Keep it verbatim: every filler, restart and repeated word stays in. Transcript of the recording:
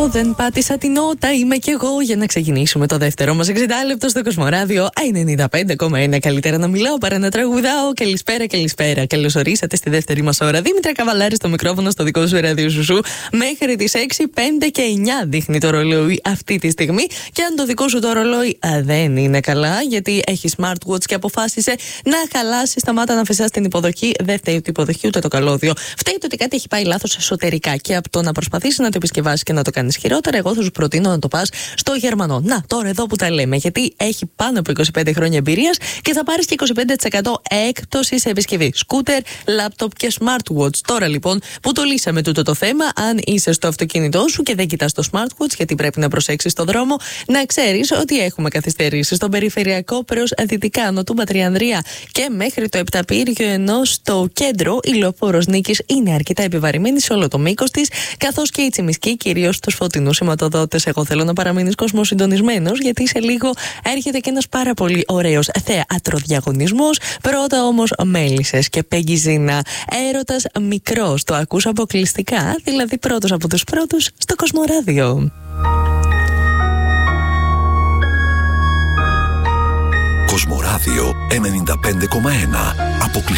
δεν πάτησα την νότα. Είμαι κι εγώ για να ξεκινήσουμε το δεύτερο μας εξήντα λεπτό στο Κοσμοράδιο ενενήντα πέντε κόμμα ένα. Καλύτερα να μιλάω παρά να τραγουδάω. Καλησπέρα, καλησπέρα. Καλώς ορίσατε στη δεύτερη μας ώρα. Δήμητρα Καβαλάρη στο μικρόφωνο στο δικό σου ράδιο Σουσού. Μέχρι τις έξι, πέντε και εννιά δείχνει το ρολόι αυτή τη στιγμή. Και αν το δικό σου το ρολόι α, δεν είναι καλά, γιατί έχει smartwatch και αποφάσισε να χαλάσει, σταμάτα να φυσάς την υποδοχή. Δεν φταίει ούτε η υποδοχή ούτε το καλώδιο. Φταίει το ότι κάτι έχει πάει λάθος εσωτερικά. Και από το να προσπαθήσει να το επισκευάσει και να το κάνει χειρότερα, εγώ θα σου προτείνω να το πας στο Γερμανό. Να, τώρα εδώ που τα λέμε, γιατί έχει πάνω από είκοσι πέντε χρόνια εμπειρίας και θα πάρεις και είκοσι πέντε τοις εκατό έκπτωση σε επισκευή σκούτερ, λάπτοπ και smartwatch. Τώρα λοιπόν που το λύσαμε τούτο το θέμα, αν είσαι στο αυτοκίνητό σου και δεν κοιτάς το smartwatch, γιατί πρέπει να προσέξεις τον δρόμο, να ξέρεις ότι έχουμε καθυστερήσει στον περιφερειακό προς δυτικά Νοτού Πατριανδρία και μέχρι το Επταπύργιο, ενώ στο κέντρο η λεωφόρος Νίκης είναι αρκετά επιβαρημένη σε όλο το μήκος της, καθώς και η Τσιμισκή, κυρίως στους φωτεινούς σηματοδότες. Εγώ θέλω να παραμείνεις κόσμος συντονισμένος, γιατί σε λίγο έρχεται και ένας πάρα πολύ ωραίος θεατροδιαγωνισμός. Πρώτα όμως μέλισσες και Πέγγιζίνα. Έρωτας μικρός. Το ακούς αποκλειστικά, δηλαδή πρώτος από τους πρώτους στο Κοσμοράδιο. Κοσμοράδιο ενενήντα πέντε κόμμα ένα. Αποκλειστικά